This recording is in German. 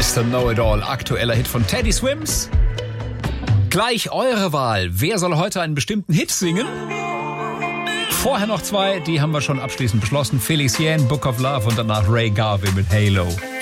Mr. Know-It-All, aktueller Hit von Teddy Swims. Gleich eure Wahl. Wer soll heute einen bestimmten Hit singen? Vorher noch zwei, die haben wir schon abschließend beschlossen. Felix Jähn, Book of Love und danach Ray Garvey mit Halo.